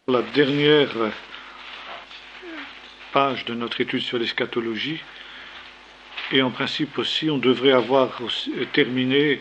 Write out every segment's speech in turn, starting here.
La dernière page de notre étude sur l'eschatologie, et en principe aussi, on devrait avoir terminé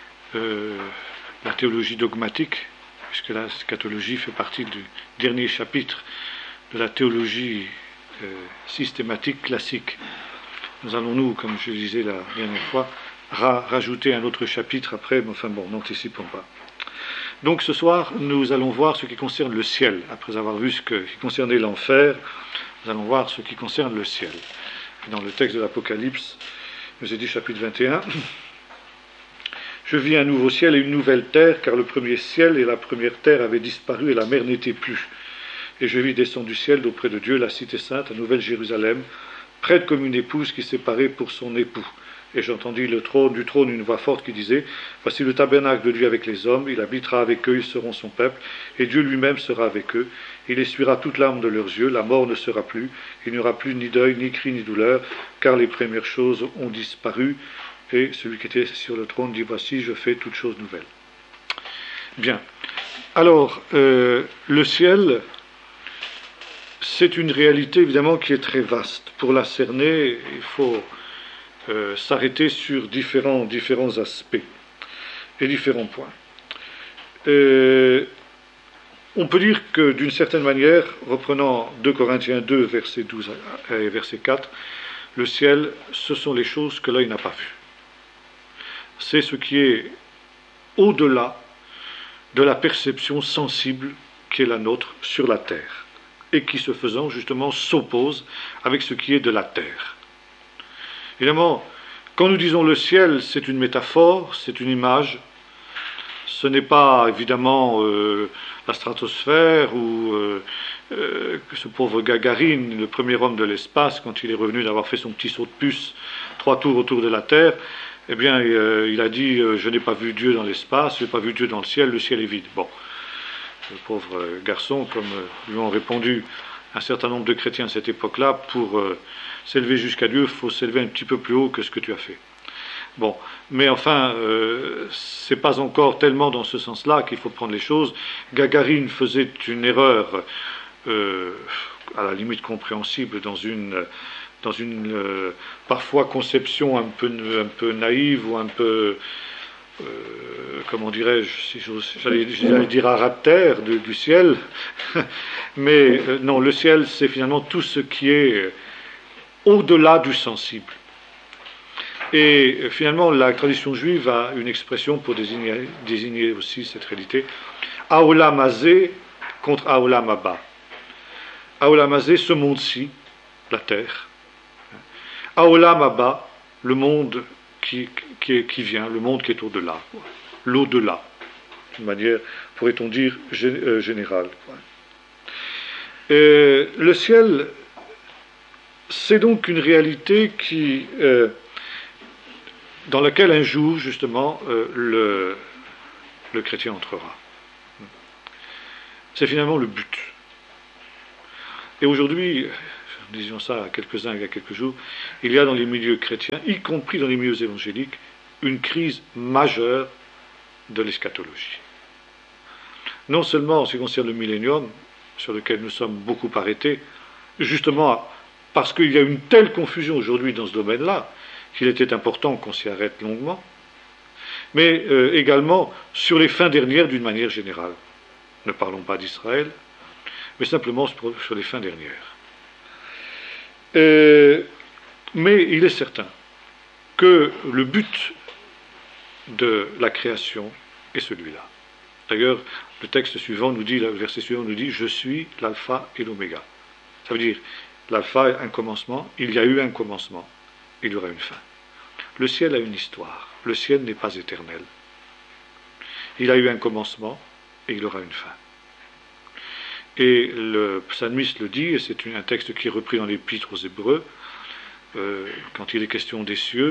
la théologie dogmatique, puisque la eschatologie fait partie du dernier chapitre de la théologie systématique classique. Nous allons, comme je le disais la dernière fois, rajouter un autre chapitre après, mais enfin bon, n'anticipons pas. Donc ce soir, nous allons voir ce qui concerne le ciel. Après avoir vu ce qui concernait l'enfer, nous allons voir ce qui concerne le ciel. Dans le texte de l'Apocalypse, nous est dit chapitre 21, « Je vis un nouveau ciel et une nouvelle terre, car le premier ciel et la première terre avaient disparu et la mer n'était plus. Et je vis descendre du ciel d'auprès de Dieu la cité sainte, la nouvelle Jérusalem, prête comme une épouse qui s'est parée pour son époux. Et j'entendis du trône une voix forte qui disait, « Voici le tabernacle de Dieu avec les hommes, il habitera avec eux, ils seront son peuple, et Dieu lui-même sera avec eux. Il essuiera toute larme de leurs yeux, la mort ne sera plus, il n'y aura plus ni deuil, ni cri, ni douleur, car les premières choses ont disparu. » Et celui qui était sur le trône dit, « Voici, je fais toutes choses nouvelles. » Bien. Alors, le ciel, c'est une réalité évidemment qui est très vaste. Pour la cerner, il faut s'arrêter sur différents aspects et différents points. On peut dire que d'une certaine manière, reprenant 2 Corinthiens 2, verset 12 et verset 4, le ciel, ce sont les choses que l'œil n'a pas vues. C'est ce qui est au-delà de la perception sensible qui est la nôtre sur la terre, et qui, ce faisant, justement, s'oppose avec ce qui est de la terre. Évidemment, quand nous disons le ciel, c'est une métaphore, c'est une image. Ce n'est pas, évidemment, la stratosphère ou ce pauvre Gagarine, le premier homme de l'espace, quand il est revenu d'avoir fait son petit saut de puce, 3 tours autour de la Terre, eh bien, il a dit « Je n'ai pas vu Dieu dans l'espace, je n'ai pas vu Dieu dans le ciel est vide. » Bon, le pauvre garçon, comme lui ont répondu un certain nombre de chrétiens à cette époque-là, pour s'élever jusqu'à Dieu, il faut s'élever un petit peu plus haut que ce que tu as fait. Bon, mais enfin, c'est pas encore tellement dans ce sens-là qu'il faut prendre les choses. Gagarine faisait une erreur, à la limite compréhensible, dans une parfois conception un peu naïve ou un peu, comment dirais-je, si j'allais dire arabe terre du ciel, mais non, le ciel, c'est finalement tout ce qui est au-delà du sensible. Et finalement, la tradition juive a une expression pour désigner aussi cette réalité. Aolam Hazé contre Aolam Haba. Aolam Hazé, ce monde-ci, la terre. Aolam Haba, le monde qui vient, le monde qui est au-delà. L'au-delà, d'une manière, pourrait-on dire, générale. Le ciel, c'est donc une réalité dans laquelle un jour, justement, le chrétien entrera. C'est finalement le but. Et aujourd'hui, disions ça à quelques-uns il y a quelques jours, il y a dans les milieux chrétiens, y compris dans les milieux évangéliques, une crise majeure de l'eschatologie. Non seulement en ce qui concerne le millénium, sur lequel nous sommes beaucoup arrêtés, justement parce qu'il y a une telle confusion aujourd'hui dans ce domaine-là, qu'il était important qu'on s'y arrête longuement, mais également sur les fins dernières d'une manière générale. Ne parlons pas d'Israël, mais simplement sur les fins dernières. Mais il est certain que le but de la création est celui-là. D'ailleurs, le texte suivant nous dit, le verset suivant nous dit « Je suis l'alpha et l'oméga ». Ça veut dire, l'alpha est un commencement, il y a eu un commencement, il y aura une fin. Le ciel a une histoire, le ciel n'est pas éternel. Il a eu un commencement et il aura une fin. Et le psalmiste le dit, et c'est un texte qui est repris dans l'épître aux Hébreux, quand il est question des cieux,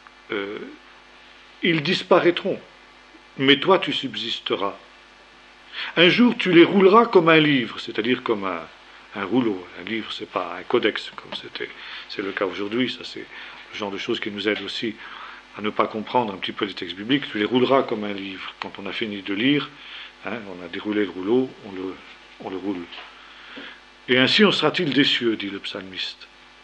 ils disparaîtront, mais toi tu subsisteras. Un jour tu les rouleras comme un livre, c'est-à-dire comme un rouleau. Un livre, c'est pas un codex, comme c'est le cas aujourd'hui. Ça, c'est le genre de choses qui nous aident aussi à ne pas comprendre un petit peu les textes bibliques. Tu les rouleras comme un livre. Quand on a fini de lire, on a déroulé le rouleau, on le on le roule. Et ainsi en sera-t-il des cieux, dit le psalmiste.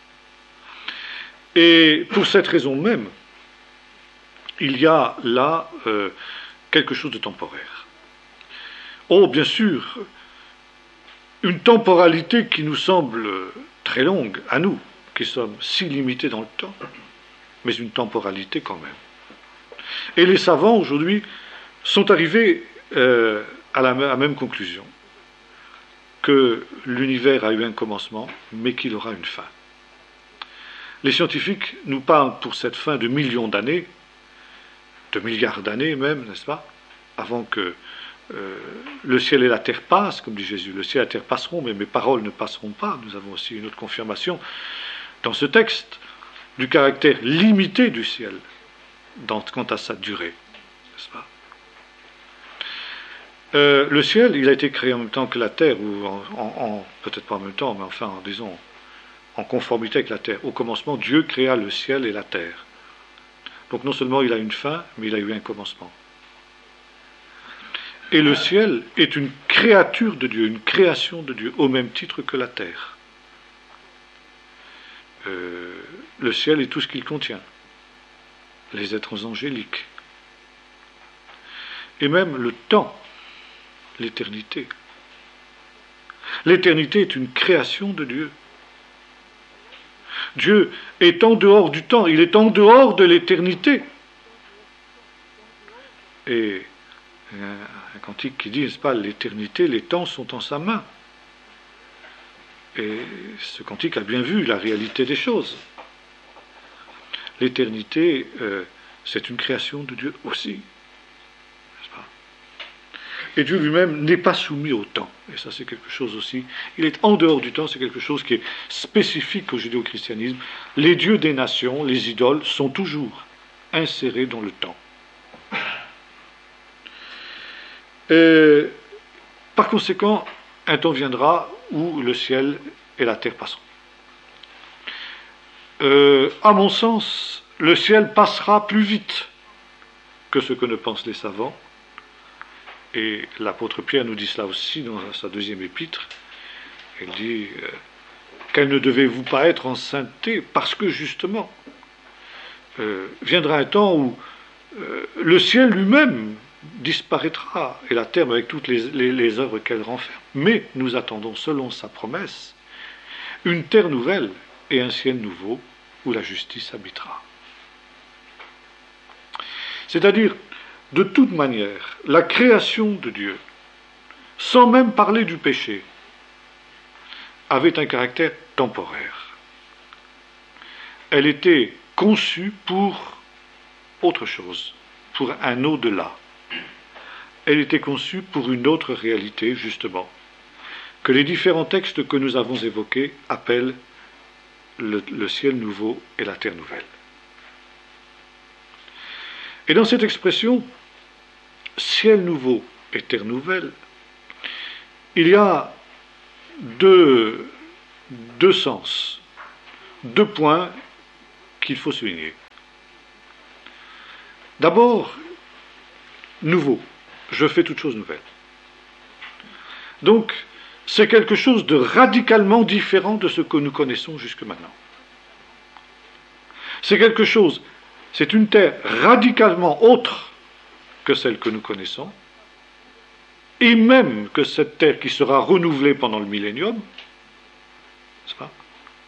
Et pour cette raison même, il y a là quelque chose de temporaire. Oh, bien sûr, une temporalité qui nous semble très longue, à nous, qui sommes si limités dans le temps, mais une temporalité quand même. Et les savants, aujourd'hui, sont arrivés à la même conclusion, que l'univers a eu un commencement, mais qu'il aura une fin. Les scientifiques nous parlent pour cette fin de millions d'années, de milliards d'années même, n'est-ce pas, avant que le ciel et la terre passent, comme dit Jésus. Le ciel et la terre passeront, mais mes paroles ne passeront pas. Nous avons aussi une autre confirmation dans ce texte du caractère limité du ciel quant à sa durée, n'est-ce pas. Le ciel, il a été créé en même temps que la terre, ou peut-être pas en même temps, mais enfin, disons, en conformité avec la terre. Au commencement, Dieu créa le ciel et la terre. Donc non seulement il a une fin, mais il a eu un commencement. Et le ciel est une créature de Dieu, une création de Dieu, au même titre que la terre. Le ciel est tout ce qu'il contient, les êtres angéliques, et même le temps, l'éternité. L'éternité est une création de Dieu. Dieu est en dehors du temps, il est en dehors de l'éternité. Et un cantique qui dit, n'est-ce pas, l'éternité, les temps sont en sa main. Et ce cantique a bien vu la réalité des choses. L'éternité, c'est une création de Dieu aussi. N'est-ce pas? Et Dieu lui-même n'est pas soumis au temps. Et ça, c'est quelque chose aussi. Il est en dehors du temps, c'est quelque chose qui est spécifique au judéo-christianisme. Les dieux des nations, les idoles, sont toujours insérés dans le temps. Par conséquent, un temps viendra où le ciel et la terre passeront. À mon sens, le ciel passera plus vite que ce que ne pensent les savants. Et l'apôtre Pierre nous dit cela aussi dans sa deuxième épître. Il dit quelle ne devez-vous pas être en sainteté, parce que justement, viendra un temps où le ciel lui-même disparaîtra, et la terre avec toutes les œuvres qu'elle renferme. Mais nous attendons, selon sa promesse, une terre nouvelle et un ciel nouveau où la justice habitera. C'est-à-dire, de toute manière, la création de Dieu, sans même parler du péché, avait un caractère temporaire. Elle était conçue pour autre chose, pour un au-delà. Elle était conçue pour une autre réalité, justement, que les différents textes que nous avons évoqués appellent le ciel nouveau et la terre nouvelle. Et dans cette expression, ciel nouveau et terre nouvelle, il y a deux sens, deux points qu'il faut souligner. D'abord, nouveau. Je fais toute chose nouvelle. Donc, c'est quelque chose de radicalement différent de ce que nous connaissons jusque maintenant. C'est quelque chose, c'est une terre radicalement autre que celle que nous connaissons, et même que cette terre qui sera renouvelée pendant le millénium, n'est-ce pas?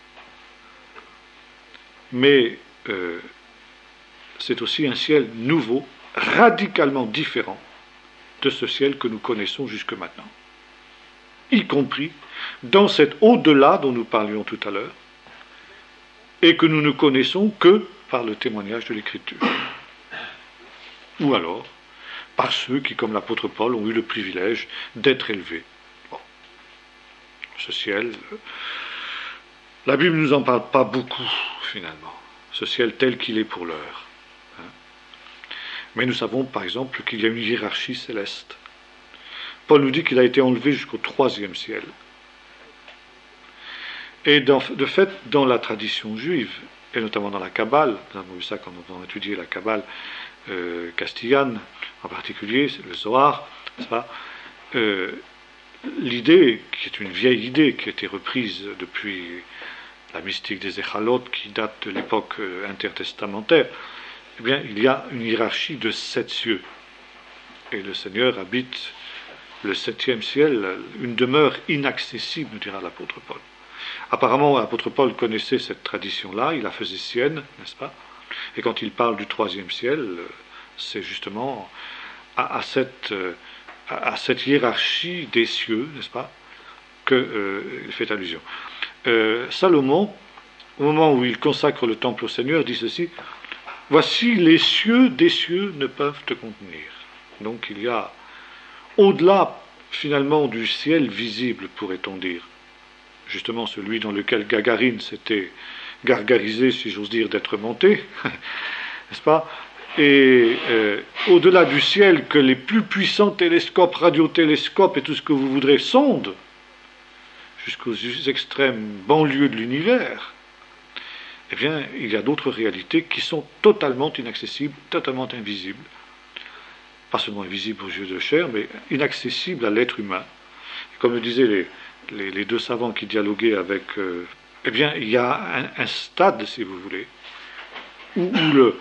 Mais c'est aussi un ciel nouveau, radicalement différent de ce ciel que nous connaissons jusque maintenant, y compris dans cet au-delà dont nous parlions tout à l'heure, et que nous ne connaissons que par le témoignage de l'Écriture. Ou alors, par ceux qui, comme l'apôtre Paul, ont eu le privilège d'être élevés. Bon. Ce ciel, la Bible ne nous en parle pas beaucoup, finalement. Ce ciel tel qu'il est pour l'heure. Mais nous savons, par exemple, qu'il y a une hiérarchie céleste. Paul nous dit qu'il a été enlevé jusqu'au 3e ciel. Et de fait, dans la tradition juive, et notamment dans la Kabbale, nous avons vu ça quand nous avons étudié la Kabbale castillane, en particulier, c'est le Zohar, n'est-ce pas, l'idée, qui est une vieille idée, qui a été reprise depuis la mystique des Échalot, qui date de l'époque intertestamentaire, eh bien, il y a une hiérarchie de 7 cieux. Et le Seigneur habite le 7e ciel, une demeure inaccessible, nous dira l'apôtre Paul. Apparemment, l'apôtre Paul connaissait cette tradition-là, il la faisait sienne, n'est-ce pas? Et quand il parle du 3e ciel, c'est justement à cette hiérarchie des cieux, n'est-ce pas, qu'il fait allusion. Salomon, au moment où il consacre le temple au Seigneur, dit ceci: « Voici les cieux des cieux ne peuvent te contenir. » Donc il y a, au-delà finalement du ciel visible, pourrait-on dire, justement celui dans lequel Gagarine s'était gargarisé, si j'ose dire, d'être monté, n'est-ce pas? Et au-delà du ciel que les plus puissants télescopes, radiotélescopes et tout ce que vous voudrez sondent, jusqu'aux extrêmes banlieues de l'univers, eh bien, il y a d'autres réalités qui sont totalement inaccessibles, totalement invisibles. Pas seulement invisibles aux yeux de chair, mais inaccessibles à l'être humain. Comme le disaient les deux savants qui dialoguaient avec... eh bien, il y a un stade, si vous voulez, où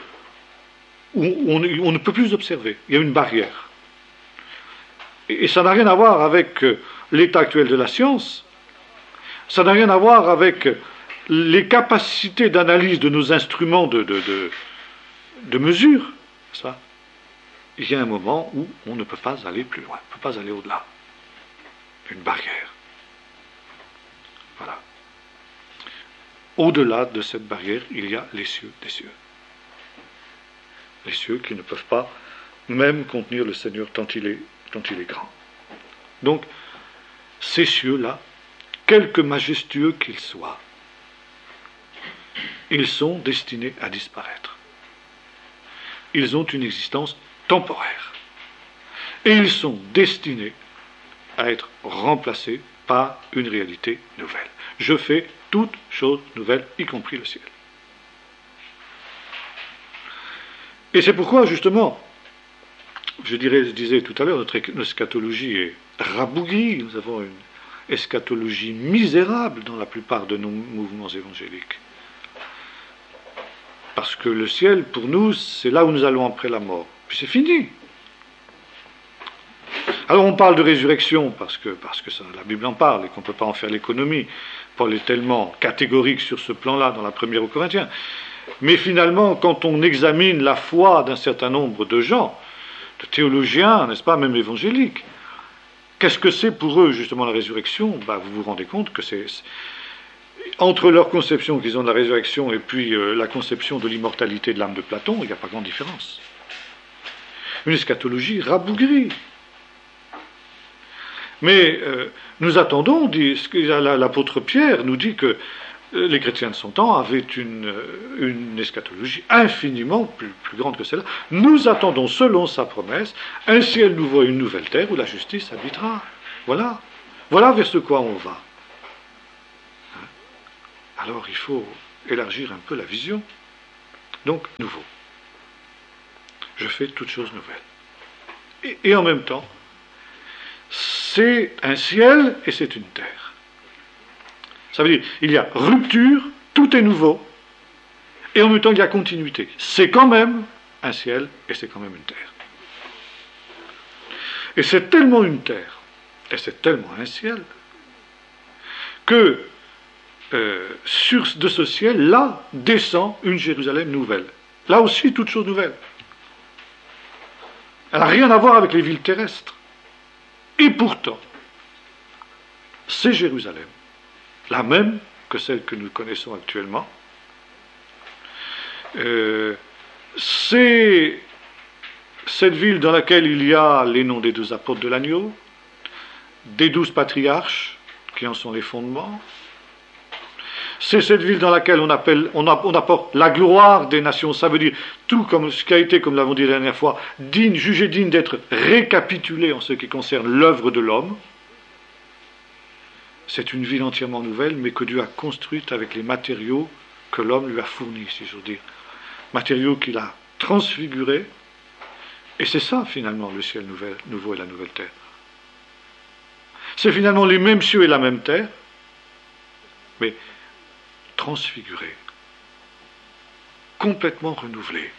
on ne peut plus observer. Il y a une barrière. Et ça n'a rien à voir avec l'état actuel de la science. Ça n'a rien à voir avec les capacités d'analyse de nos instruments de mesure. Ça. Il y a un moment où on ne peut pas aller plus loin, on ne peut pas aller au-delà. Une barrière. Voilà. Au-delà de cette barrière, il y a les cieux des cieux. Les cieux qui ne peuvent pas même contenir le Seigneur tant il est grand. Donc, ces cieux-là, quelque majestueux qu'ils soient, ils sont destinés à disparaître. Ils ont une existence temporaire. Et ils sont destinés à être remplacés par une réalité nouvelle. Je fais toute chose nouvelle, y compris le ciel. Et c'est pourquoi, justement, je disais tout à l'heure, notre eschatologie est rabougrie. Nous avons une eschatologie misérable dans la plupart de nos mouvements évangéliques. Parce que le ciel, pour nous, c'est là où nous allons après la mort. Puis c'est fini. Alors on parle de résurrection, parce que ça, la Bible en parle, et qu'on ne peut pas en faire l'économie. Paul est tellement catégorique sur ce plan-là dans la première aux Corinthiens. Mais finalement, quand on examine la foi d'un certain nombre de gens, de théologiens, n'est-ce pas, même évangéliques, qu'est-ce que c'est pour eux, justement, la résurrection? Vous vous rendez compte que c'est... Entre leur conception qu'ils ont de la résurrection et puis la conception de l'immortalité de l'âme de Platon, il n'y a pas grande différence. Une eschatologie rabougrie. Mais nous attendons, l'apôtre Pierre nous dit que les chrétiens de son temps avaient une eschatologie infiniment plus grande que celle-là. Nous attendons, selon sa promesse, un ciel nouveau et une nouvelle terre où la justice habitera. Voilà. Voilà vers ce quoi on va. Alors il faut élargir un peu la vision. Donc, nouveau. Je fais toutes choses nouvelles. Et en même temps, c'est un ciel et c'est une terre. Ça veut dire, il y a rupture, tout est nouveau, et en même temps il y a continuité. C'est quand même un ciel et c'est quand même une terre. Et c'est tellement une terre, et c'est tellement un ciel, que de ce ciel, là, descend une Jérusalem nouvelle. Là aussi, toute chose nouvelle. Elle n'a rien à voir avec les villes terrestres. Et pourtant, c'est Jérusalem, la même que celle que nous connaissons actuellement. C'est cette ville dans laquelle il y a les noms des 12 apôtres de l'agneau, des 12 patriarches qui en sont les fondements. C'est cette ville dans laquelle on apporte la gloire des nations. Ça veut dire tout comme ce qui a été, comme nous l'avons dit la dernière fois, jugé digne d'être récapitulé en ce qui concerne l'œuvre de l'homme. C'est une ville entièrement nouvelle, mais que Dieu a construite avec les matériaux que l'homme lui a fournis, si j'ose dire. Matériaux qu'il a transfigurés. Et c'est ça, finalement, le ciel nouveau et la nouvelle terre. C'est finalement les mêmes cieux et la même terre, mais transfigurés, complètement renouvelés.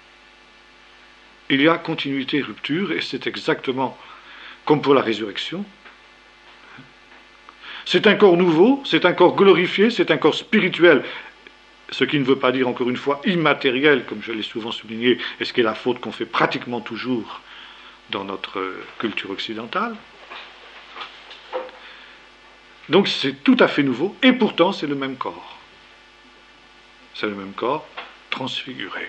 Il y a continuité et rupture, et c'est exactement comme pour la résurrection. C'est un corps nouveau, c'est un corps glorifié, c'est un corps spirituel, ce qui ne veut pas dire, encore une fois, immatériel, comme je l'ai souvent souligné, et ce qui est la faute qu'on fait pratiquement toujours dans notre culture occidentale. Donc c'est tout à fait nouveau, et pourtant c'est le même corps. C'est le même corps transfiguré.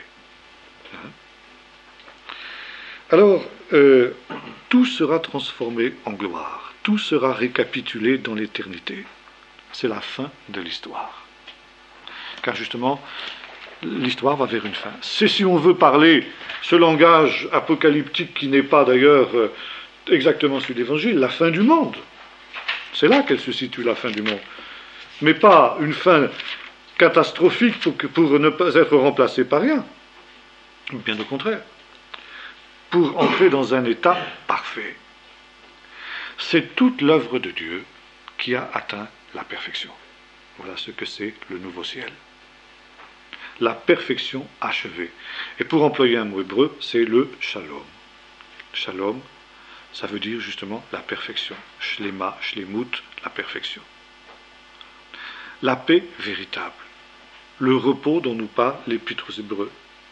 Alors, tout sera transformé en gloire, tout sera récapitulé dans l'éternité. C'est la fin de l'histoire. Car justement, l'histoire va vers une fin. C'est, si on veut parler ce langage apocalyptique qui n'est pas d'ailleurs exactement celui de l'Évangile, la fin du monde. C'est là qu'elle se situe, la fin du monde. Mais pas une fin catastrophique pour ne pas être remplacée par rien. Bien au contraire. Pour entrer dans un état parfait. C'est toute l'œuvre de Dieu qui a atteint la perfection. Voilà ce que c'est le nouveau ciel. La perfection achevée. Et pour employer un mot hébreu, c'est le shalom. Shalom, ça veut dire justement la perfection. Shlema, shlemut, la perfection. La paix véritable. Le repos dont nous parle l'Épître aux Hébreux.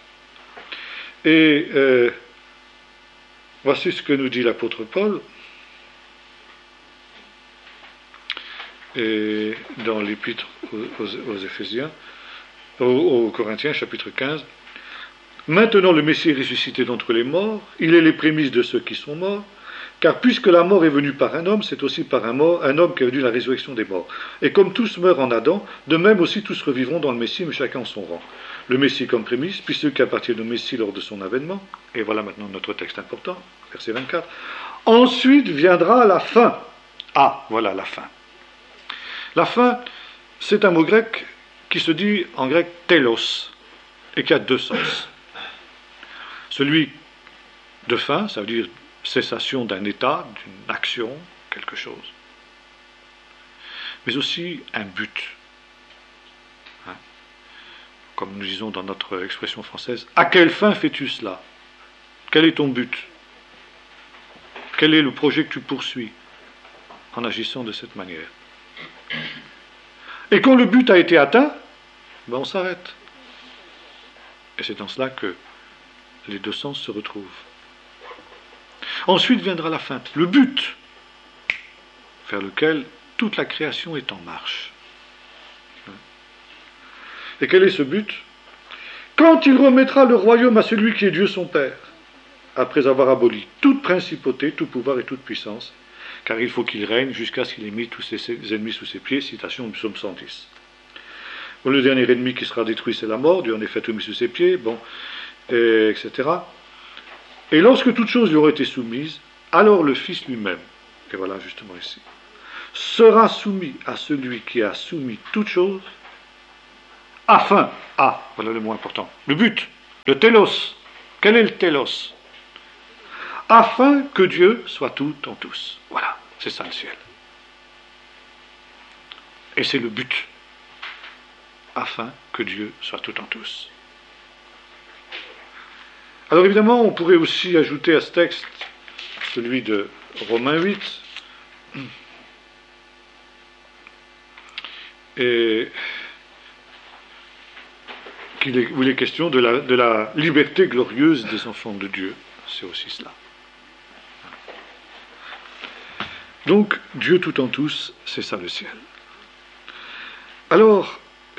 Et voici ce que nous dit l'apôtre Paul et dans l'Épître aux Éphésiens, aux Corinthiens, chapitre 15. Maintenant le Messie est ressuscité d'entre les morts, il est les prémices de ceux qui sont morts, car puisque la mort est venue par un homme, c'est aussi par un homme qui a venu la résurrection des morts. Et comme tous meurent en Adam, de même aussi tous revivront dans le Messie, mais chacun en son rang. Le Messie comme prémisse, puis ceux qui appartiennent au Messie lors de son avènement. Et voilà maintenant notre texte important, verset 24. Ensuite viendra la fin. Ah, voilà la fin. La fin, c'est un mot grec qui se dit en grec telos, et qui a deux sens. Celui de fin, ça veut dire cessation d'un état, d'une action, quelque chose. Mais aussi un but. Comme nous disons dans notre expression française, à quelle fin fais-tu cela? Quel est ton but? Quel est le projet que tu poursuis en agissant de cette manière? Et quand le but a été atteint, ben on s'arrête. Et c'est dans cela que les deux sens se retrouvent. Ensuite viendra la fin, le but, vers lequel toute la création est en marche. Et quel est ce but? Quand il remettra le royaume à celui qui est Dieu son Père, après avoir aboli toute principauté, tout pouvoir et toute puissance, car il faut qu'il règne jusqu'à ce qu'il ait mis tous ses ennemis sous ses pieds, citation du psaume 110. Bon, le dernier ennemi qui sera détruit, c'est la mort, Dieu en effet tout mis sous ses pieds, bon, etc. Et lorsque toutes choses lui auront été soumises, alors le Fils lui-même, et voilà justement ici, sera soumis à celui qui a soumis toutes choses, afin, voilà le mot important, le but, le télos. Quel est le télos? Afin que Dieu soit tout en tous. Voilà, c'est ça le ciel. Et c'est le but. Afin que Dieu soit tout en tous. Alors évidemment, on pourrait aussi ajouter à ce texte celui de Romains 8, et où il est question de la liberté glorieuse des enfants de Dieu. C'est aussi cela. Donc, Dieu tout en tous, c'est ça le ciel. Alors,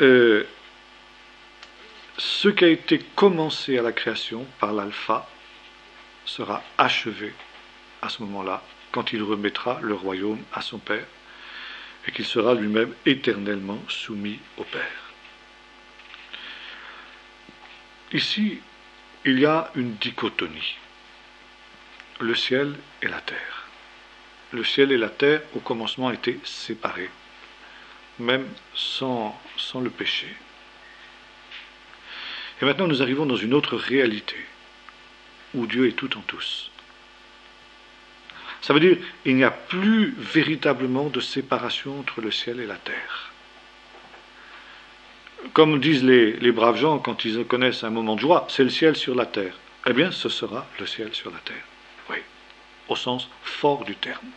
ce qui a été commencé à la création par l'alpha sera achevé à ce moment-là, quand il remettra le royaume à son Père, et qu'il sera lui-même éternellement soumis au Père. Ici, il y a une dichotomie. Le ciel et la terre. Le ciel et la terre, au commencement, étaient séparés, même sans le péché. Et maintenant, nous arrivons dans une autre réalité, où Dieu est tout en tous. Ça veut dire qu'il n'y a plus véritablement de séparation entre le ciel et la terre. Comme disent les braves gens quand ils connaissent un moment de joie, c'est le ciel sur la terre. Eh bien, ce sera le ciel sur la terre. Oui, au sens fort du terme.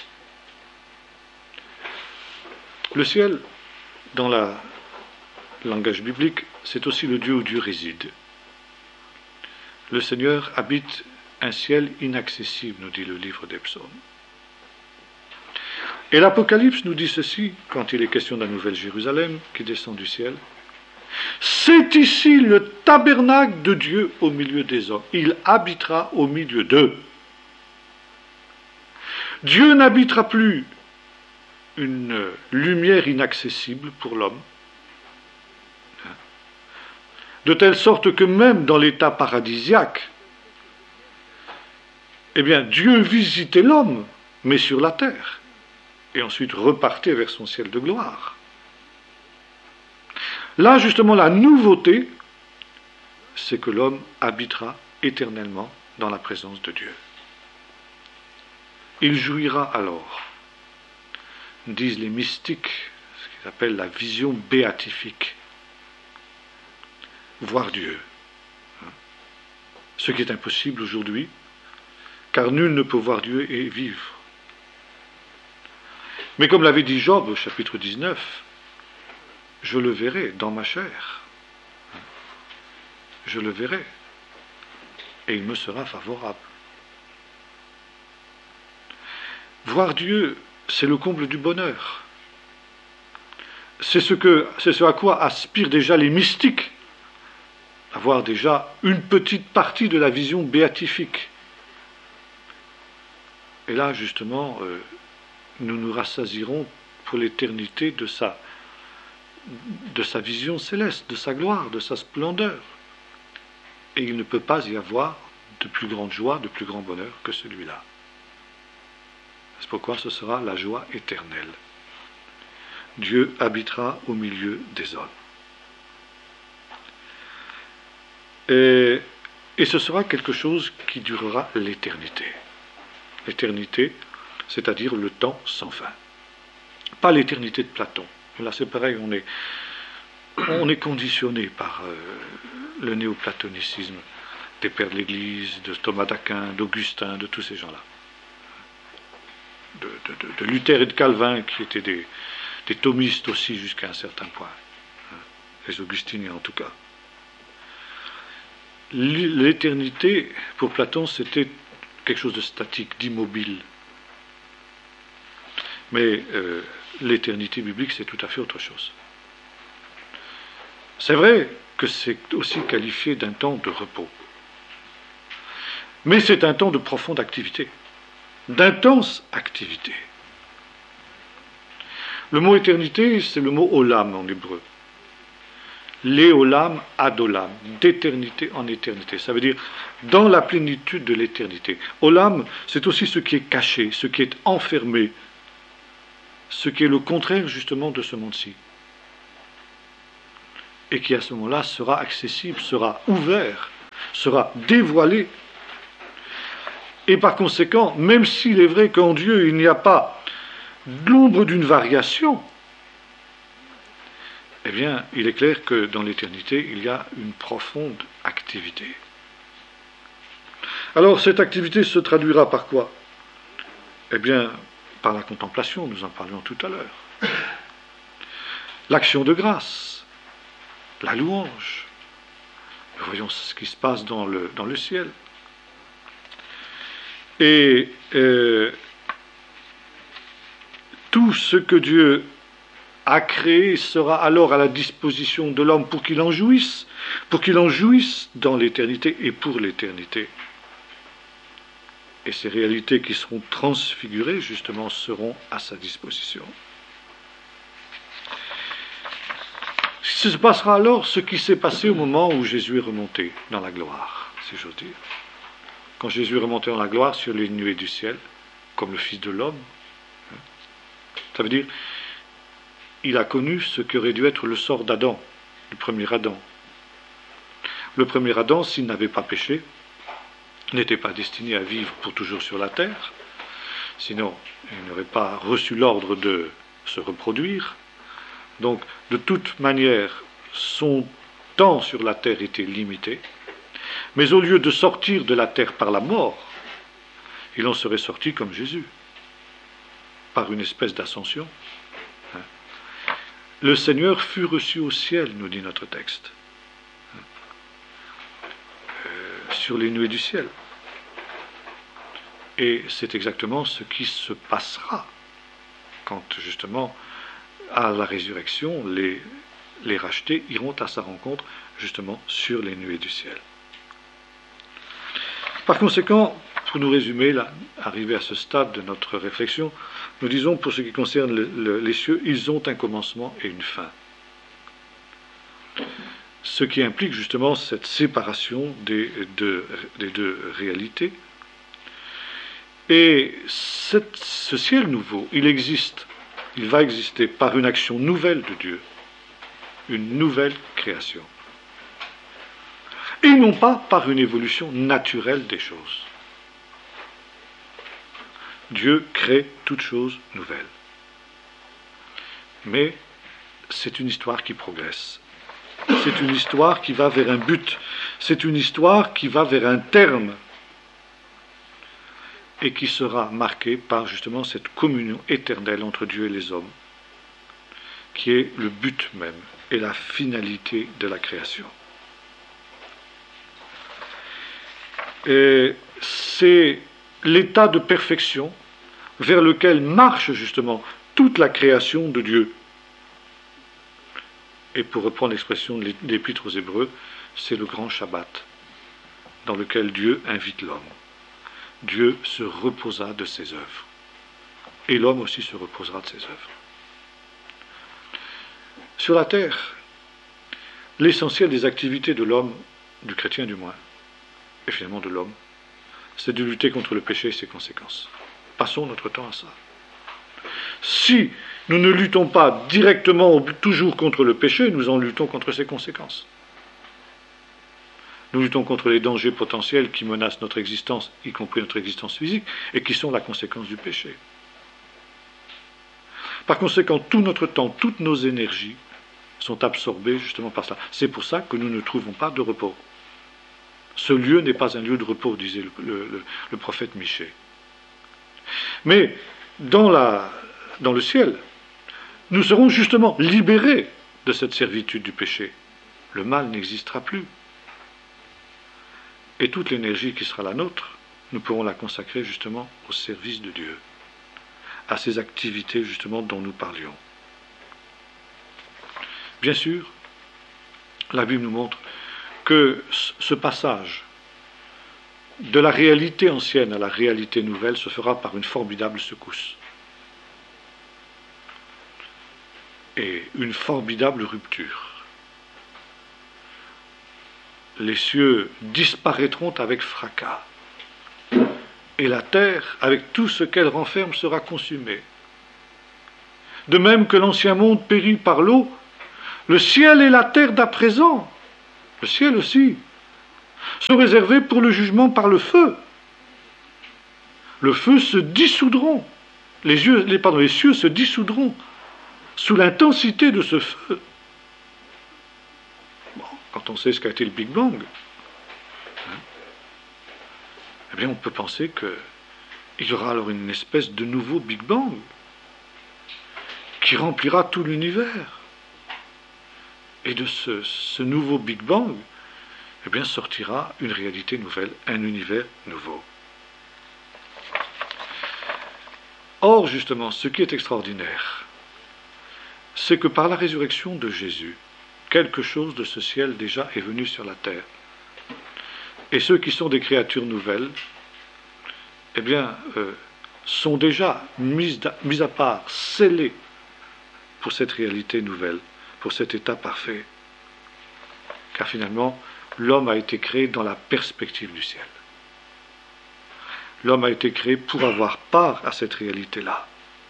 Le ciel, dans le langage biblique, c'est aussi le Dieu où Dieu réside. Le Seigneur habite un ciel inaccessible, nous dit le livre des psaumes. Et l'Apocalypse nous dit ceci, quand il est question de la Nouvelle Jérusalem qui descend du ciel. C'est ici le tabernacle de Dieu au milieu des hommes. Il habitera au milieu d'eux. Dieu n'habitera plus une lumière inaccessible pour l'homme, de telle sorte que même dans l'état paradisiaque, eh bien, Dieu visitait l'homme, mais sur la terre, et ensuite repartait vers son ciel de gloire. Là, justement, la nouveauté, c'est que l'homme habitera éternellement dans la présence de Dieu. Il jouira alors, disent les mystiques, ce qu'ils appellent la vision béatifique, voir Dieu. Ce qui est impossible aujourd'hui, car nul ne peut voir Dieu et vivre. Mais comme l'avait dit Job au chapitre 19, je le verrai dans ma chair. Je le verrai. Et il me sera favorable. Voir Dieu, c'est le comble du bonheur. C'est ce à quoi aspirent déjà les mystiques. Avoir déjà une petite partie de la vision béatifique. Et là, justement, nous nous rassasierons pour l'éternité de sa vision céleste, de sa gloire, de sa splendeur. Et il ne peut pas y avoir de plus grande joie, de plus grand bonheur que celui-là. C'est pourquoi ce sera la joie éternelle. Dieu habitera au milieu des hommes. Et ce sera quelque chose qui durera l'éternité. L'éternité, c'est-à-dire le temps sans fin. Pas l'éternité de Platon. Là, c'est pareil, on est conditionné par le néoplatonicisme des pères de l'Église, de Thomas d'Aquin, d'Augustin, de tous ces gens-là. De Luther et de Calvin, qui étaient des thomistes aussi jusqu'à un certain point. Les augustiniens en tout cas. L'éternité, pour Platon, c'était quelque chose de statique, d'immobile. Mais l'éternité biblique, c'est tout à fait autre chose. C'est vrai que c'est aussi qualifié d'un temps de repos. Mais c'est un temps de profonde activité, d'intense activité. Le mot éternité, c'est le mot olam en hébreu. L'éolam adolam, d'éternité en éternité. Ça veut dire dans la plénitude de l'éternité. Olam, c'est aussi ce qui est caché, ce qui est enfermé, ce qui est le contraire justement de ce monde-ci. Et qui à ce moment-là sera accessible, sera ouvert, sera dévoilé. Et par conséquent, même s'il est vrai qu'en Dieu il n'y a pas l'ombre d'une variation, eh bien, il est clair que dans l'éternité, il y a une profonde activité. Alors, cette activité se traduira par quoi? Eh bien, par la contemplation, nous en parlions tout à l'heure. L'action de grâce, la louange. Nous voyons ce qui se passe dans le ciel. Et tout ce que Dieu a créé sera alors à la disposition de l'homme pour qu'il en jouisse dans l'éternité et pour l'éternité. Et ces réalités qui seront transfigurées, justement, seront à sa disposition. Ce se passera alors ce qui s'est passé au moment où Jésus est remonté dans la gloire, si j'ose dire. Quand Jésus est remonté dans la gloire sur les nuées du ciel, comme le Fils de l'homme, ça veut dire il a connu ce qu'aurait dû être le sort d'Adam, du premier Adam. Le premier Adam, s'il n'avait pas péché, n'était pas destiné à vivre pour toujours sur la terre, sinon il n'aurait pas reçu l'ordre de se reproduire. Donc, de toute manière, son temps sur la terre était limité, mais au lieu de sortir de la terre par la mort, il en serait sorti comme Jésus, par une espèce d'ascension. Le Seigneur fut reçu au ciel, nous dit notre texte, sur les nuées du ciel. Et c'est exactement ce qui se passera quand, justement, à la résurrection, les rachetés iront à sa rencontre, justement, sur les nuées du ciel. Par conséquent, pour nous résumer, là, arrivé à ce stade de notre réflexion, nous disons, pour ce qui concerne les cieux, ils ont un commencement et une fin. Ce qui implique justement cette séparation des deux réalités. Et ce ciel nouveau, il va exister par une action nouvelle de Dieu, une nouvelle création. Et non pas par une évolution naturelle des choses. Dieu crée toutes choses nouvelles. Mais c'est une histoire qui progresse. C'est une histoire qui va vers un but. C'est une histoire qui va vers un terme. Et qui sera marquée par justement cette communion éternelle entre Dieu et les hommes, qui est le but même et la finalité de la création. Et c'est l'état de perfection vers lequel marche justement toute la création de Dieu. Et pour reprendre l'expression de l'Épître aux Hébreux, c'est le grand Shabbat, dans lequel Dieu invite l'homme. Dieu se reposa de ses œuvres. Et l'homme aussi se reposera de ses œuvres. Sur la terre, l'essentiel des activités de l'homme, du chrétien du moins, et finalement de l'homme, c'est de lutter contre le péché et ses conséquences. Passons notre temps à ça. Si nous ne luttons pas directement ou toujours contre le péché, nous en luttons contre ses conséquences. Nous luttons contre les dangers potentiels qui menacent notre existence, y compris notre existence physique, et qui sont la conséquence du péché. Par conséquent, tout notre temps, toutes nos énergies sont absorbées justement par cela. C'est pour ça que nous ne trouvons pas de repos. Ce lieu n'est pas un lieu de repos, disait le prophète Michée. Mais dans le ciel, nous serons justement libérés de cette servitude du péché. Le mal n'existera plus. Et toute l'énergie qui sera la nôtre, nous pourrons la consacrer justement au service de Dieu, à ces activités justement dont nous parlions. Bien sûr, la Bible nous montre que ce passage de la réalité ancienne à la réalité nouvelle se fera par une formidable secousse et une formidable rupture. Les cieux disparaîtront avec fracas, et la terre, avec tout ce qu'elle renferme, sera consumée. De même que l'ancien monde périt par l'eau, le ciel et la terre d'à présent, le ciel aussi, sont réservés pour le jugement par le feu. Le feu se dissoudront, les cieux se dissoudront sous l'intensité de ce feu. Quand on sait ce qu'a été le Big Bang, eh bien on peut penser qu'il y aura alors une espèce de nouveau Big Bang qui remplira tout l'univers. Et de ce nouveau Big Bang, eh bien sortira une réalité nouvelle, un univers nouveau. Or, justement, ce qui est extraordinaire, c'est que par la résurrection de Jésus, quelque chose de ce ciel déjà est venu sur la terre. Et ceux qui sont des créatures nouvelles, eh bien, sont déjà mis à part, scellés pour cette réalité nouvelle, pour cet état parfait. Car finalement, l'homme a été créé dans la perspective du ciel. L'homme a été créé pour avoir part à cette réalité-là.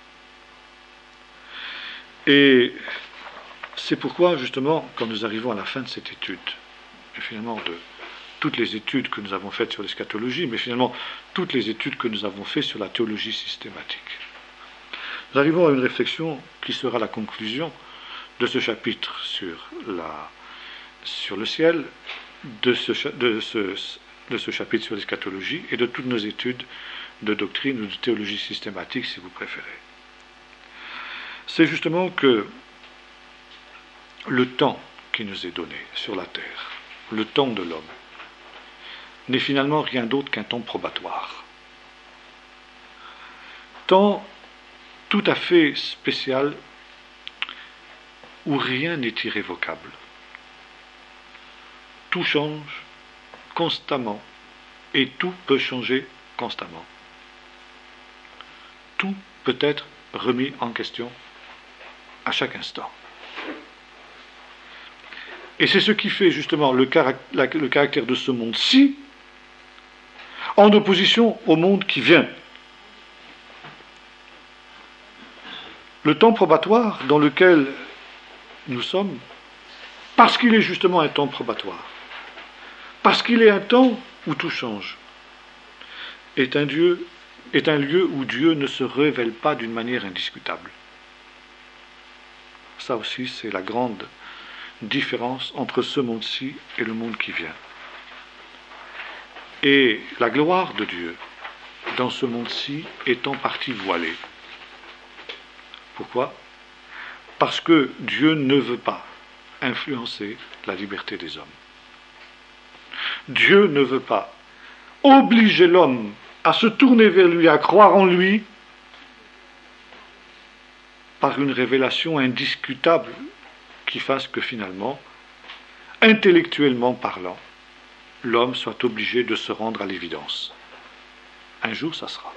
Et c'est pourquoi, justement, quand nous arrivons à la fin de cette étude, et finalement toutes les études que nous avons faites sur l'eschatologie, mais finalement toutes les études que nous avons faites sur la théologie systématique. Nous arrivons à une réflexion qui sera la conclusion de ce chapitre sur le ciel, de ce chapitre sur l'eschatologie et de toutes nos études de doctrine ou de théologie systématique, si vous préférez. C'est justement que le temps qui nous est donné sur la terre, le temps de l'homme, n'est finalement rien d'autre qu'un temps probatoire. Temps tout à fait spécial où rien n'est irrévocable. Tout change constamment et tout peut changer constamment. Tout peut être remis en question à chaque instant. Et c'est ce qui fait justement le caractère de ce monde-ci en opposition au monde qui vient. Le temps probatoire dans lequel nous sommes, parce qu'il est justement un temps probatoire, parce qu'il est un temps où tout change, est un lieu où Dieu ne se révèle pas d'une manière indiscutable. Ça aussi, c'est la grande différence entre ce monde-ci et le monde qui vient. Et la gloire de Dieu dans ce monde-ci est en partie voilée. Pourquoi ? Parce que Dieu ne veut pas influencer la liberté des hommes. Dieu ne veut pas obliger l'homme à se tourner vers lui, à croire en lui, par une révélation indiscutable qui fasse que finalement, intellectuellement parlant, l'homme soit obligé de se rendre à l'évidence. Un jour, ça sera.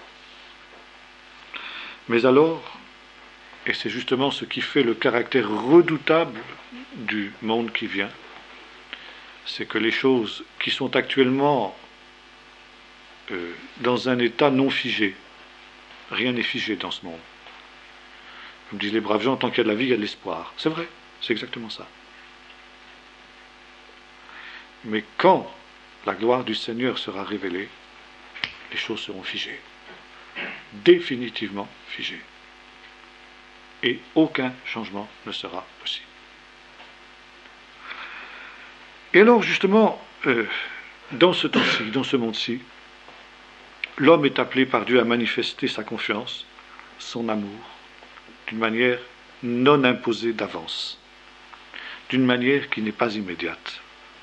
Mais alors, et c'est justement ce qui fait le caractère redoutable du monde qui vient, c'est que les choses qui sont actuellement dans un état non figé, rien n'est figé dans ce monde. Comme disent les braves gens, tant qu'il y a de la vie, il y a de l'espoir. C'est vrai, c'est exactement ça. Mais quand la gloire du Seigneur sera révélée, les choses seront figées. Définitivement figées. Et aucun changement ne sera possible. Et alors justement, dans ce temps-ci, dans ce monde-ci, l'homme est appelé par Dieu à manifester sa confiance, son amour, d'une manière non imposée d'avance, d'une manière qui n'est pas immédiate.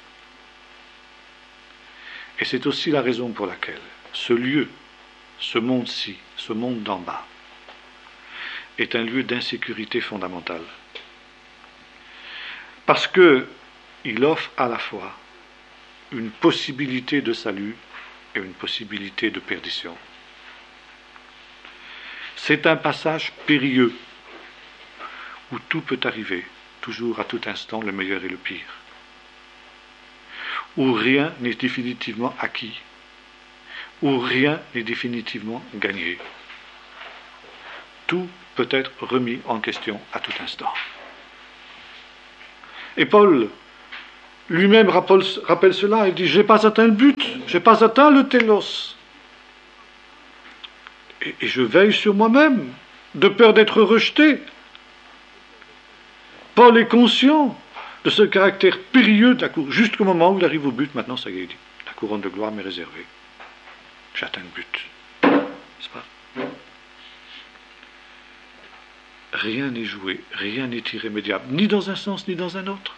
Et c'est aussi la raison pour laquelle ce lieu, ce monde-ci, ce monde d'en bas, est un lieu d'insécurité fondamentale. Parce qu'il offre à la fois une possibilité de salut et une possibilité de perdition. C'est un passage périlleux où tout peut arriver, toujours à tout instant le meilleur et le pire. Où rien n'est définitivement acquis, où rien n'est définitivement gagné. Tout peut être remis en question à tout instant. Et Paul lui-même rappelle cela, il dit « J'ai pas atteint le but, j'ai pas atteint le télos. Et je veille sur moi-même, de peur d'être rejeté. » Paul est conscient de ce caractère périlleux de la cour. Jusqu'au moment où il arrive au but, maintenant ça y est, il dit « La couronne de gloire m'est réservée. J'atteins le but. » N'est-ce pas ? Rien n'est joué, rien n'est irrémédiable, ni dans un sens ni dans un autre.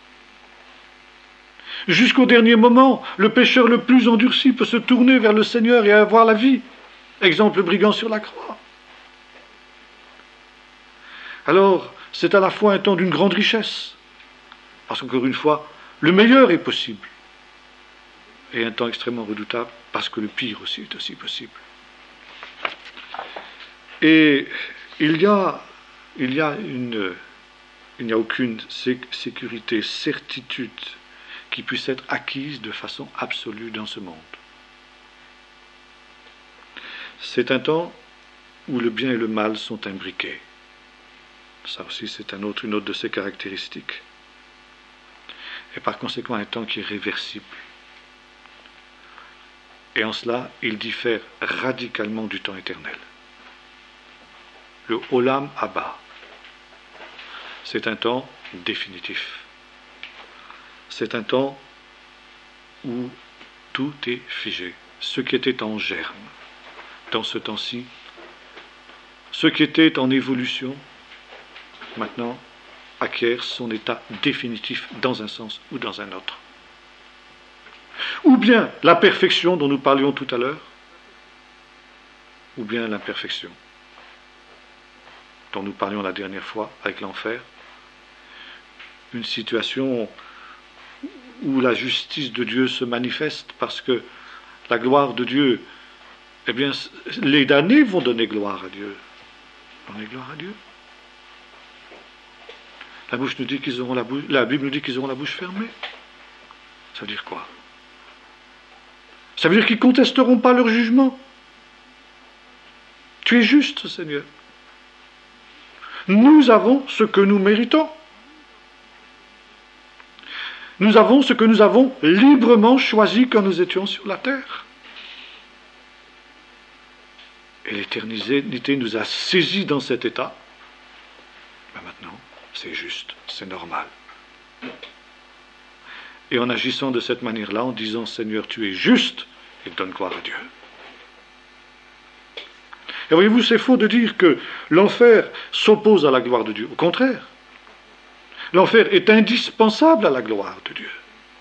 Jusqu'au dernier moment, le pécheur le plus endurci peut se tourner vers le Seigneur et avoir la vie. Exemple, le brigand sur la croix. Alors, c'est à la fois un temps d'une grande richesse, parce qu'encore une fois, le meilleur est possible, et un temps extrêmement redoutable, parce que le pire aussi est aussi possible. Et il n'y a aucune sécurité, certitude qui puisse être acquise de façon absolue dans ce monde. C'est un temps où le bien et le mal sont imbriqués. Ça aussi, c'est une autre de ses caractéristiques. Et par conséquent, un temps qui est réversible. Et en cela, il diffère radicalement du temps éternel. Le Olam Abba, c'est un temps définitif. C'est un temps où tout est figé. Ce qui était en germe, dans ce temps-ci, ce qui était en évolution, maintenant acquiert son état définitif dans un sens ou dans un autre. Ou bien la perfection dont nous parlions tout à l'heure, ou bien l'imperfection dont nous parlions la dernière fois avec l'enfer, une situation où la justice de Dieu se manifeste parce que la gloire de Dieu, eh bien, les damnés vont donner gloire à Dieu. Donner gloire à Dieu. La Bible nous dit qu'ils auront la bouche fermée. Ça veut dire quoi? Ça veut dire qu'ils ne contesteront pas leur jugement. Tu es juste, Seigneur. Nous avons ce que nous méritons. Nous avons ce que nous avons librement choisi quand nous étions sur la terre. Et l'éternité nous a saisis dans cet état. Ben maintenant, c'est juste, c'est normal. Et en agissant de cette manière-là, en disant Seigneur, tu es juste, il donne gloire à Dieu. Et voyez-vous, c'est faux de dire que l'enfer s'oppose à la gloire de Dieu. Au contraire, l'enfer est indispensable à la gloire de Dieu.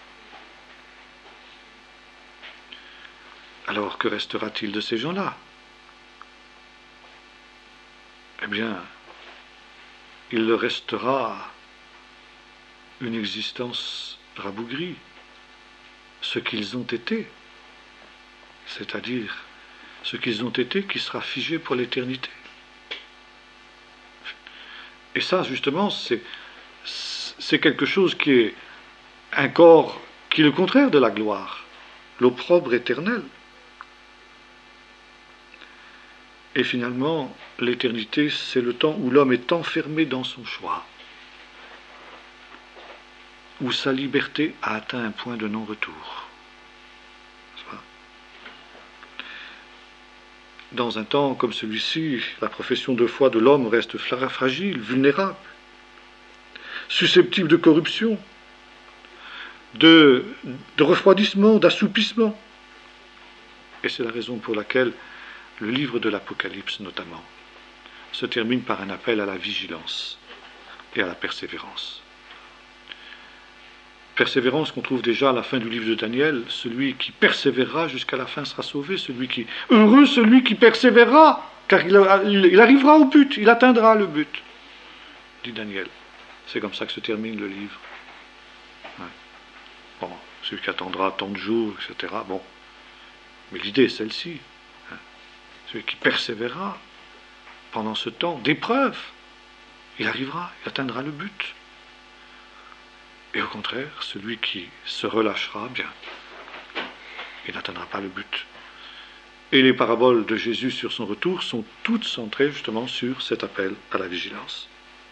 Alors, que restera-t-il de ces gens-là? Eh bien, il leur restera une existence rabougrie, ce qu'ils ont été, c'est-à-dire ce qu'ils ont été qui sera figé pour l'éternité. Et ça, justement, c'est quelque chose qui est un corps qui est le contraire de la gloire, l'opprobre éternel. Et finalement, l'éternité, c'est le temps où l'homme est enfermé dans son choix, où sa liberté a atteint un point de non-retour. Dans un temps comme celui-ci, la profession de foi de l'homme reste fragile, vulnérable, susceptible de corruption, de refroidissement, d'assoupissement. Et c'est la raison pour laquelle le livre de l'Apocalypse, notamment, se termine par un appel à la vigilance et à la persévérance. Persévérance qu'on trouve déjà à la fin du livre de Daniel, celui qui persévérera jusqu'à la fin sera sauvé, heureux celui qui persévérera, car il arrivera au but, il atteindra le but, dit Daniel. C'est comme ça que se termine le livre. Ouais. Bon, celui qui attendra tant de jours, etc. Bon, mais l'idée est celle-ci. Celui qui persévérera pendant ce temps d'épreuve, il arrivera, il atteindra le but. Et au contraire, celui qui se relâchera, bien, il n'atteindra pas le but. Et les paraboles de Jésus sur son retour sont toutes centrées justement sur cet appel à la vigilance.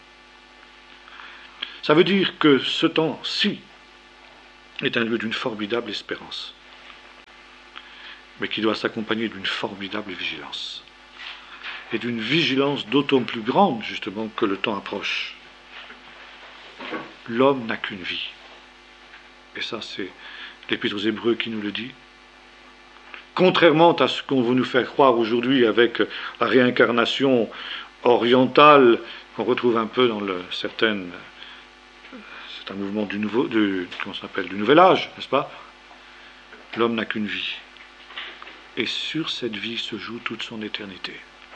Ça veut dire que ce temps-ci est un lieu d'une formidable espérance, mais qui doit s'accompagner d'une formidable vigilance. Et d'une vigilance d'autant plus grande, justement, que le temps approche. L'homme n'a qu'une vie. Et ça, c'est l'Épître aux Hébreux qui nous le dit. Contrairement à ce qu'on veut nous faire croire aujourd'hui avec la réincarnation orientale, qu'on retrouve un peu dans c'est un mouvement du Nouvel Âge, n'est-ce pas? L'homme n'a qu'une vie. Et sur cette vie se joue toute son éternité.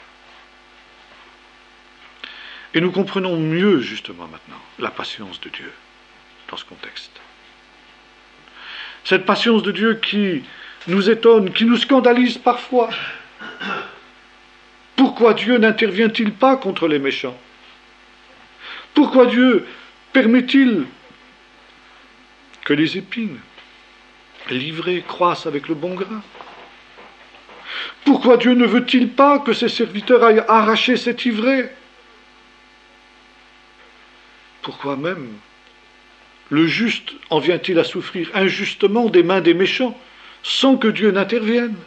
Et nous comprenons mieux, justement, maintenant, la patience de Dieu dans ce contexte. Cette patience de Dieu qui nous étonne, qui nous scandalise parfois. Pourquoi Dieu n'intervient-il pas contre les méchants? Pourquoi Dieu permet-il que les épines livrées croissent avec le bon grain? Pourquoi Dieu ne veut-il pas que ses serviteurs aillent arracher cet ivraie? Pourquoi même le juste en vient-il à souffrir injustement des mains des méchants? sans que Dieu n'intervienne.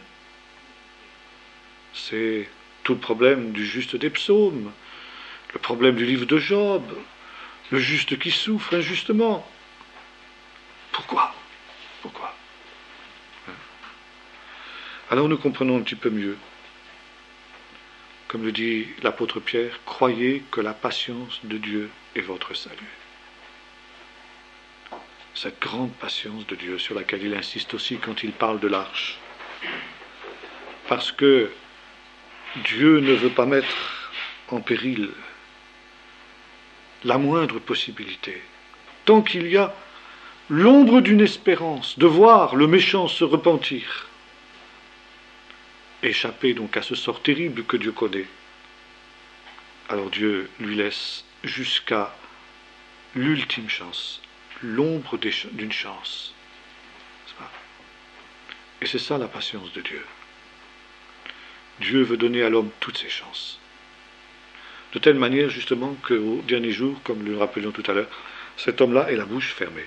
C'est tout le problème du juste des psaumes, le problème du livre de Job, le juste qui souffre injustement. Pourquoi? Pourquoi? Alors nous comprenons un petit peu mieux. Comme le dit l'apôtre Pierre, croyez que la patience de Dieu est votre salut. Cette grande patience de Dieu sur laquelle il insiste aussi quand il parle de l'arche. Parce que Dieu ne veut pas mettre en péril la moindre possibilité. Tant qu'il y a l'ombre d'une espérance de voir le méchant se repentir, échapper donc à ce sort terrible que Dieu connaît, alors Dieu lui laisse jusqu'à l'ultime chance, l'ombre d'une chance. Et c'est ça la patience de Dieu. Dieu veut donner à l'homme toutes ses chances. De telle manière, justement, qu'au dernier jour, comme nous le rappelions tout à l'heure, cet homme-là ait la bouche fermée.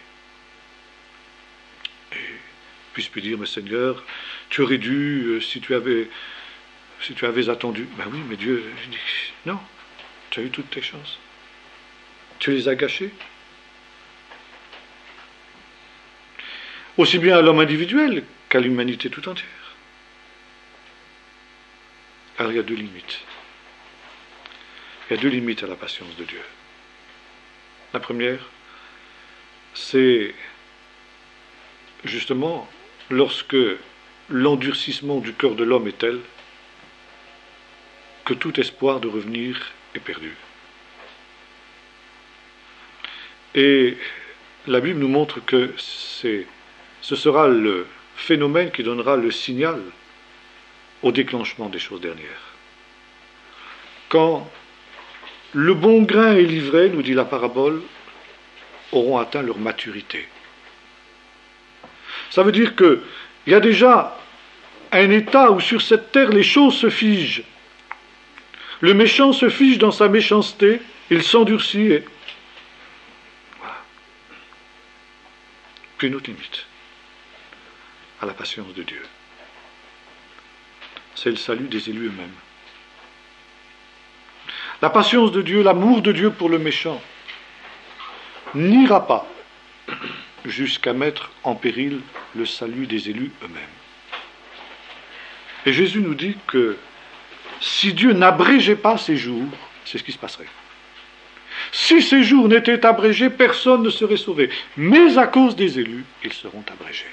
Et puisse lui dire, mais Seigneur, tu aurais dû, si tu avais attendu. Ben oui, mais Dieu dit, non, tu as eu toutes tes chances. Tu les as gâchées. Aussi bien à l'homme individuel qu'à l'humanité tout entière. Alors il y a deux limites. Il y a deux limites à la patience de Dieu. La première, c'est justement lorsque l'endurcissement du cœur de l'homme est tel que tout espoir de revenir est perdu. Et la Bible nous montre que ce sera le phénomène qui donnera le signal au déclenchement des choses dernières. Quand le bon grain et l'ivraie, nous dit la parabole, auront atteint leur maturité. Ça veut dire qu'il y a déjà un état où sur cette terre les choses se figent. Le méchant se fige dans sa méchanceté, il s'endurcit et... Voilà. Puis une autre limite à la patience de Dieu. C'est le salut des élus eux-mêmes. La patience de Dieu, l'amour de Dieu pour le méchant n'ira pas jusqu'à mettre en péril le salut des élus eux-mêmes. Et Jésus nous dit que si Dieu n'abrégeait pas ces jours, c'est ce qui se passerait. Si ces jours n'étaient abrégés, personne ne serait sauvé. Mais à cause des élus, ils seront abrégés.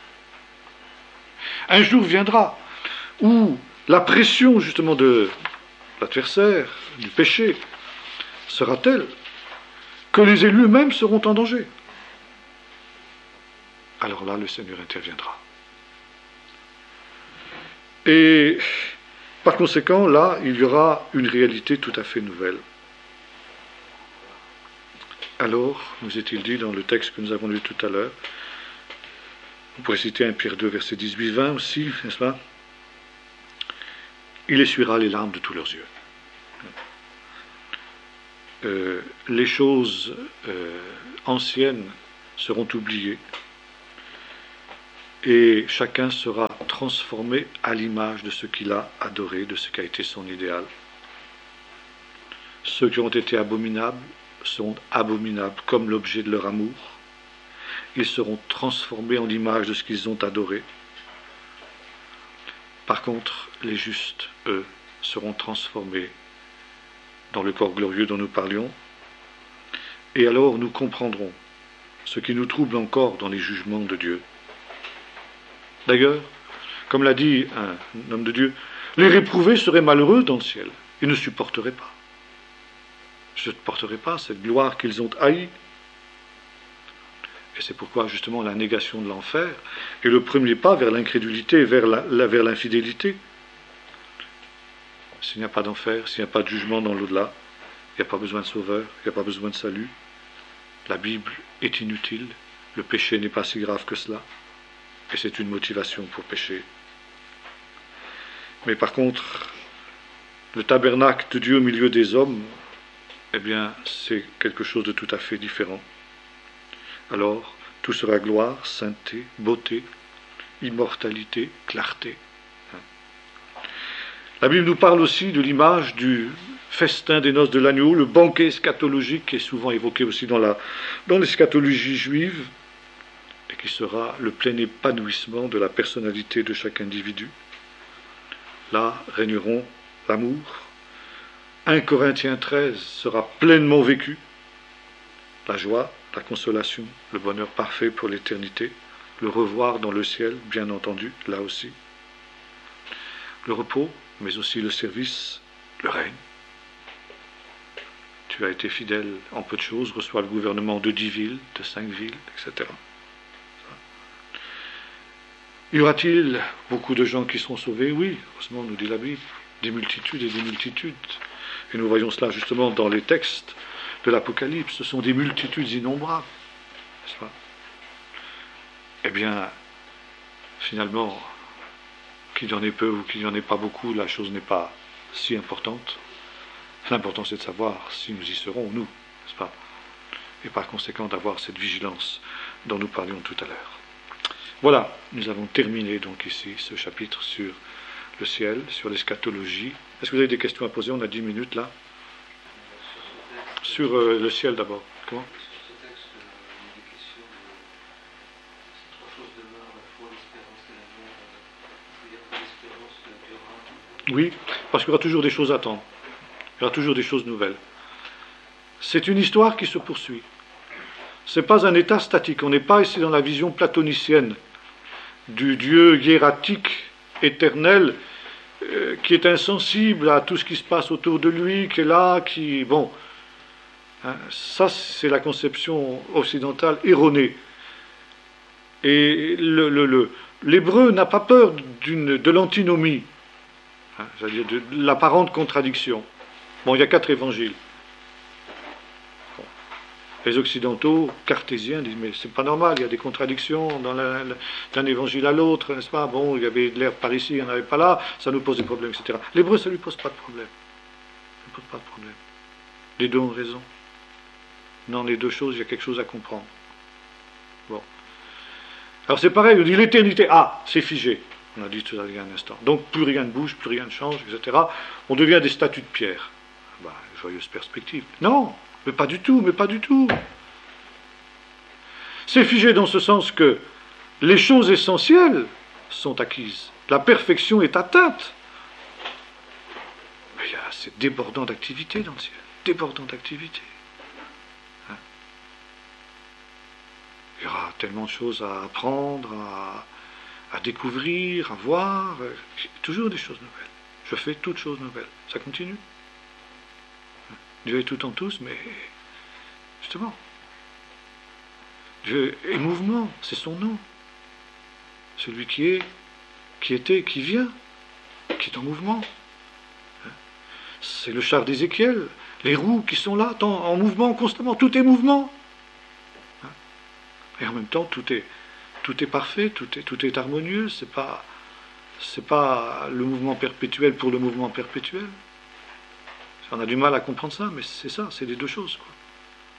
Un jour viendra où la pression justement de l'adversaire, du péché, sera telle que les élus eux-mêmes seront en danger. Alors là, le Seigneur interviendra. Et par conséquent, là, il y aura une réalité tout à fait nouvelle. Alors, nous est-il dit dans le texte que nous avons lu tout à l'heure, on pourrait citer 1 Pierre 2, verset 18-20 aussi, n'est-ce pas? Il essuiera les larmes de tous leurs yeux. Les choses anciennes seront oubliées et chacun sera transformé à l'image de ce qu'il a adoré, de ce qui a été son idéal. Ceux qui ont été abominables seront abominables comme l'objet de leur amour. Ils seront transformés en l'image de ce qu'ils ont adoré. Par contre, les justes, eux, seront transformés dans le corps glorieux dont nous parlions. Et alors nous comprendrons ce qui nous trouble encore dans les jugements de Dieu. D'ailleurs, comme l'a dit un homme de Dieu, les réprouvés seraient malheureux dans le ciel. Ils ne supporteraient pas. Je ne supporterai pas cette gloire qu'ils ont haïe. Et c'est pourquoi justement la négation de l'enfer est le premier pas vers l'incrédulité, vers l'infidélité. S'il n'y a pas d'enfer, s'il n'y a pas de jugement dans l'au-delà, il n'y a pas besoin de sauveur, il n'y a pas besoin de salut. La Bible est inutile, le péché n'est pas si grave que cela, et c'est une motivation pour pécher. Mais par contre, le tabernacle de Dieu au milieu des hommes, eh bien, c'est quelque chose de tout à fait différent. Alors, tout sera gloire, sainteté, beauté. immortalité, clarté. La Bible nous parle aussi de l'image du festin des noces de l'agneau, le banquet eschatologique qui est souvent évoqué aussi dans l'eschatologie juive, et qui sera le plein épanouissement de la personnalité de chaque individu. Là régneront l'amour. 1 Corinthiens 13 sera pleinement vécu. La joie, la consolation, le bonheur parfait pour l'éternité, le revoir dans le ciel, bien entendu, là aussi. Le repos, mais aussi le service, le règne. Tu as été fidèle en peu de choses, reçois le gouvernement de 10 villes, de 5 villes, etc. Y aura-t-il beaucoup de gens qui seront sauvés? Oui, heureusement, nous dit la Bible, des multitudes et des multitudes. Et nous voyons cela justement dans les textes de l'Apocalypse, ce sont des multitudes innombrables, n'est-ce pas? Eh bien, finalement, qu'il y en ait peu ou qu'il n'y en ait pas beaucoup, la chose n'est pas si importante. L'important c'est de savoir si nous y serons, nous, n'est-ce pas? Et par conséquent d'avoir cette vigilance dont nous parlions tout à l'heure. Voilà, nous avons terminé donc ici ce chapitre sur le ciel, sur l'eschatologie. Est-ce que vous avez des questions à poser? On a 10 minutes là. Sur le ciel d'abord. Comment? Oui, parce qu'il y aura toujours des choses à attendre. Il y aura toujours des choses nouvelles. C'est une histoire qui se poursuit. Ce n'est pas un état statique. On n'est pas ici dans la vision platonicienne du Dieu hiératique, éternel, qui est insensible à tout ce qui se passe autour de lui, qui est là, qui... Bon, hein, ça c'est la conception occidentale erronée. Et l'hébreu n'a pas peur de l'antinomie, hein, c'est-à-dire de l'apparente contradiction. Bon, il y a 4 évangiles. Bon. Les occidentaux, cartésiens, disent mais c'est pas normal, il y a des contradictions d'un évangile à l'autre, n'est-ce pas? Bon, il y avait de l'herbe par ici, il n'y en avait pas là, ça nous pose des problèmes, etc. L'hébreu, ça ne lui pose pas de problème. Ça ne pose pas de problème. Les deux ont raison. Dans les deux choses, il y a quelque chose à comprendre. Bon. Alors c'est pareil, on dit l'éternité, c'est figé. On a dit tout à l'heure un instant. Donc plus rien ne bouge, plus rien ne change, etc. On devient des statues de pierre. Joyeuse perspective. Non, mais pas du tout, mais pas du tout. C'est figé dans ce sens que les choses essentielles sont acquises. La perfection est atteinte. Mais c'est débordant d'activité dans le ciel. Débordant d'activité. Hein? Il y aura tellement de choses à apprendre, à découvrir, à voir. Toujours des choses nouvelles. Je fais toutes choses nouvelles. Ça continue. Dieu est tout en tous, mais justement, Dieu est mouvement, c'est son nom. Celui qui est, qui était, qui vient, qui est en mouvement. C'est le char d'Ézéchiel, les roues qui sont là, en mouvement constamment, tout est mouvement. Et en même temps, tout est parfait, tout est harmonieux, c'est pas le mouvement perpétuel pour le mouvement perpétuel. On a du mal à comprendre ça, mais c'est ça, c'est les deux choses, quoi.